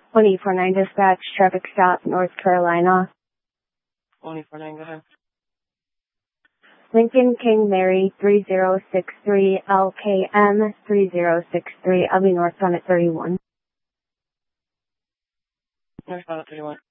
149 dispatch, traffic stop, North Carolina. 149, go ahead. Lincoln King Mary 3063 LKM 3063. I'll be northbound at 31. Northbound at 31.